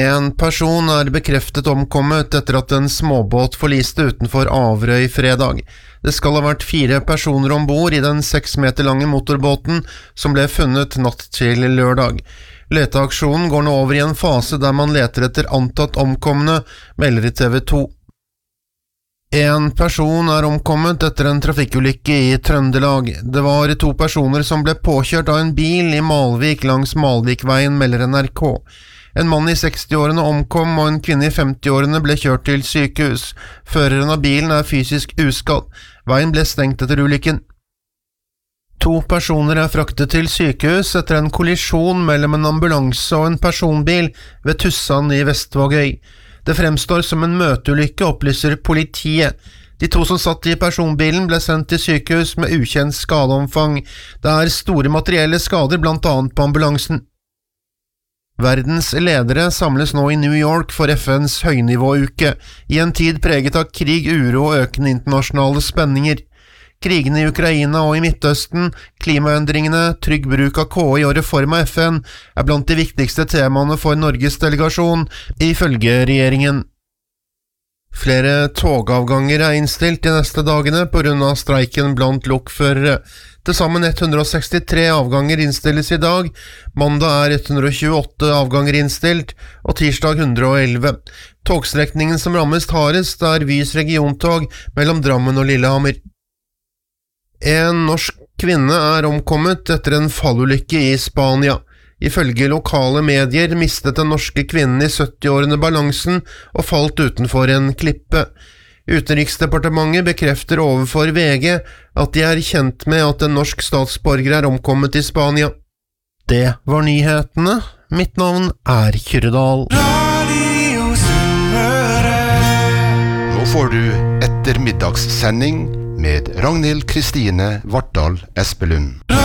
En person bekreftet omkommet etter at en småbåt forliste utenfor Averøy fredag. Det skal ha vært 4 personer ombord i den 6 meter lange motorbåten som ble funnet natt til lørdag. Leteaksjonen går nå over i en fase der man leter etter antatt omkomne, melder TV 2. En person omkommet etter en trafikkulykke i Trøndelag. Det var 2 personer som ble påkjørt av en bil i Malvik langs Malvikveien, melder NRK. En mann i 60-årene omkom, og en kvinne i 50-årene ble kjørt til sykehus. Føreren av bilen fysisk uskadd. Veien ble stengt etter ulykken. 2 personer fraktet til sykehus etter en kollisjon mellom en ambulanse og en personbil ved Tussan i Vestvågøy. Det fremstår som en møteulykke, opplyser politiet. De 2 som satt i personbilen ble sendt til sykehus med ukjent skadeomfang. Det store materielle skader, blant annet på ambulansen. Verdens ledere samles nå i New York for FNs høynivåuke, i en tid preget av krig, uro og økende internasjonale spenninger. Krigene i Ukraina og i Midtøsten, klimaendringene, trygg bruk av KI og reform av FN blant de viktigste temaene for Norges delegasjon, ifølge regjeringen. Flere togavganger innstilt de neste dagene på grunn av streiken blant lokførere. Til sammen 163 avganger innstilles i dag, mandag 128 avganger innstilt, og tirsdag 111. Togstrekningen som rammes hardest Vys regiontog mellom Drammen og Lillehammer. En norsk kvinne omkommet etter en fallulykke i Spania. Ifølge lokale medier mistet den norske kvinnen i 70-årene balansen og falt utenfor en klippe. Utenriksdepartementet bekrefter overfor VG at de kjent med at en norsk statsborger omkommet i Spania. Det var nyhetene. Mitt navn Kyrre Dahl. Nå får du ettermiddagssending med Ragnhild Kristine Vartdal Espelund.